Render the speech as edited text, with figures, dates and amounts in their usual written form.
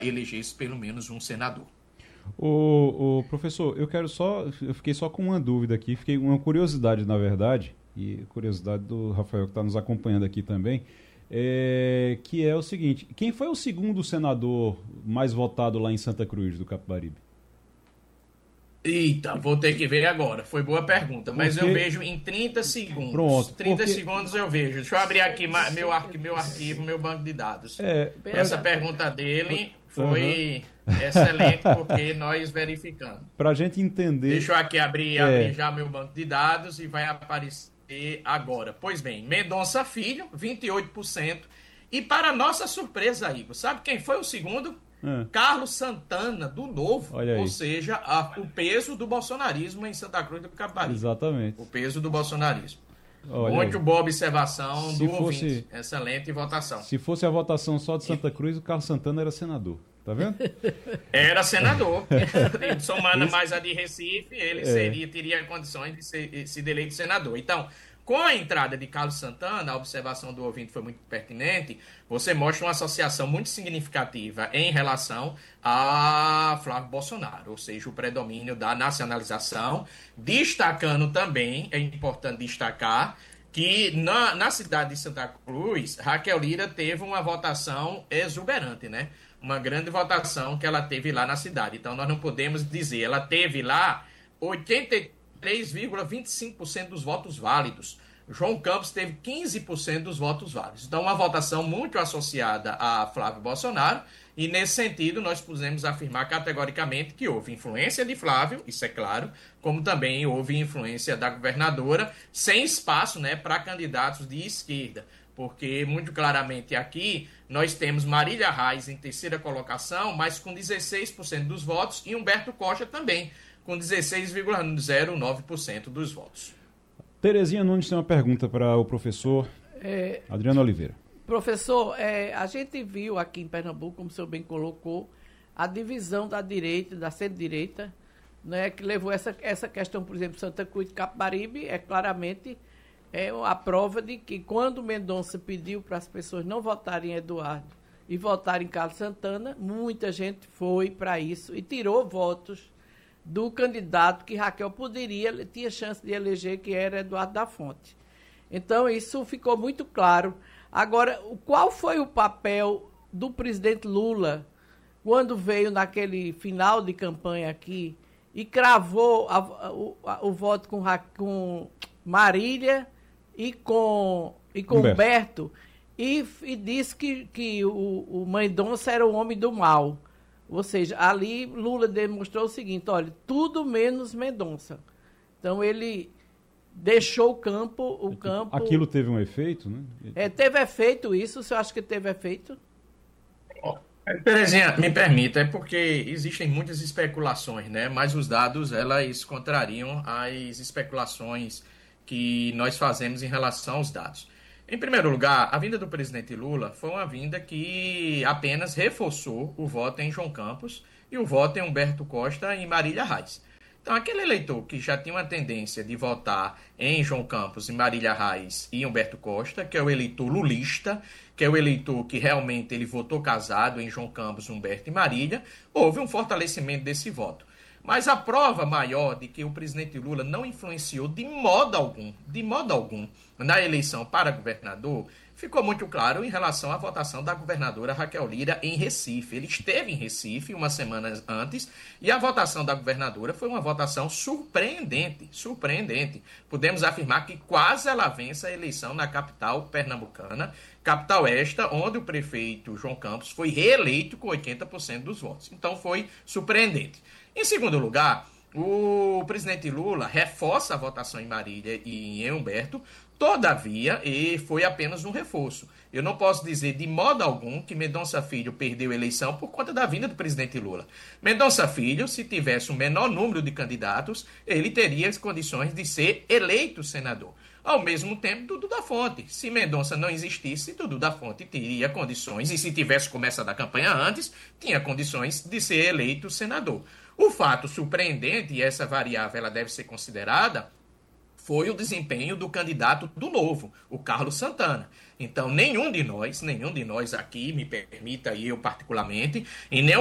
elegesse pelo menos um senador. O professor, eu fiquei só com uma dúvida aqui, fiquei uma curiosidade, na verdade, e curiosidade do Rafael que está nos acompanhando aqui também, que é o seguinte: quem foi o segundo senador mais votado lá em Santa Cruz do Capibaribe? Eita, vou ter que ver agora. Foi boa pergunta, mas eu Porque, vejo em 30 segundos. pronto, 30 porque segundos eu vejo. Deixa eu abrir aqui meu arquivo, meu banco de dados. Essa Beleza. pergunta dele aham, foi excelente porque nós verificamos. pra gente entender, Deixa eu aqui abrir é, já meu banco de dados e vai aparecer agora. Pois bem, Mendonça Filho, 28%. E para nossa surpresa, Igor, sabe quem foi o segundo? ah, Carlos Santana, do Novo, olha ou aí, seja, o peso do bolsonarismo em Santa Cruz do Capibaribe. exatamente, O peso do bolsonarismo. olha Muito aí. boa observação Se do ouvinte. fosse, Excelente votação. se fosse a votação só de Santa Cruz, o Carlos Santana era senador, tá vendo? Era senador. Somando Isso, mais a de Recife, ele é, teria condições de ser eleito senador. Então, com a entrada de Carlos Santana, a observação do ouvinte foi muito pertinente, você mostra uma associação muito significativa em relação a Flávio Bolsonaro, ou seja, o predomínio da nacionalização, destacando também, é importante destacar, que na cidade de Santa Cruz, Raquel Lira teve uma votação exuberante, né? Uma grande votação que ela teve lá na cidade. Então, nós não podemos dizer, ela teve lá 83,25% dos votos válidos. João Campos teve 15% dos votos válidos. Então, uma votação muito associada a Flávio Bolsonaro, e nesse sentido, nós podemos afirmar categoricamente que houve influência de Flávio, isso é claro, como também houve influência da governadora, sem espaço, né, para candidatos de esquerda. Porque, muito claramente aqui, nós temos Marília Reis em terceira colocação, mas com 16% dos votos, e Humberto Costa também, com 16,09% dos votos. Terezinha Nunes tem uma pergunta para o professor Adriano Oliveira. Professor, a gente viu aqui em Pernambuco, como o senhor bem colocou, a divisão da direita, da centro-direita, né, que levou essa questão, por exemplo, Santa Cruz de Capibaribe, claramente a prova de que quando Mendonça pediu para as pessoas não votarem em Eduardo e votarem em Carlos Santana, muita gente foi para isso e tirou votos do candidato que Raquel tinha chance de eleger, que era Eduardo da Fonte. Então, isso ficou muito claro. Agora, qual foi o papel do presidente Lula quando veio naquele final de campanha aqui e cravou o voto com Marília e com Humberto e disse que o Mendonça era o homem do mal? Ou seja, ali Lula demonstrou o seguinte: olha, tudo menos Mendonça. Então ele deixou o campo. Aquilo teve um efeito, né? Teve efeito isso? O senhor acha que teve efeito? Terezinha, me permita, é porque existem muitas especulações, né? Mas os dados, elas contrariam as especulações que nós fazemos em relação aos dados. Em primeiro lugar, a vinda do presidente Lula foi uma vinda que apenas reforçou o voto em João Campos e o voto em Humberto Costa e Marília Reis. Então, aquele eleitor que já tinha uma tendência de votar em João Campos, em Marília Reis e Humberto Costa, que é o eleitor lulista, que é o eleitor que realmente ele votou casado em João Campos, Humberto e Marília, houve um fortalecimento desse voto. Mas a prova maior de que o presidente Lula não influenciou de modo algum, na eleição para governador, ficou muito claro em relação à votação da governadora Raquel Lira em Recife. Ele esteve em Recife uma semana antes e a votação da governadora foi uma votação surpreendente. Podemos afirmar que quase ela vence a eleição na capital pernambucana, capital esta onde o prefeito João Campos foi reeleito com 80% dos votos. Então foi surpreendente. Em segundo lugar, o presidente Lula reforça a votação em Marília e em Humberto, todavia, e foi apenas um reforço. Eu não posso dizer de modo algum que Mendonça Filho perdeu a eleição por conta da vinda do presidente Lula. Mendonça Filho, se tivesse o menor número de candidatos, ele teria as condições de ser eleito senador. Ao mesmo tempo, Dudu da Fonte. Se Mendonça não existisse, Dudu da Fonte teria condições, e se tivesse começado a campanha antes, tinha condições de ser eleito senador. O fato surpreendente, e essa variável ela deve ser considerada, foi o desempenho do candidato do Novo, o Carlos Santana. Então, nenhum de nós aqui, me permita aí eu particularmente, em nenhum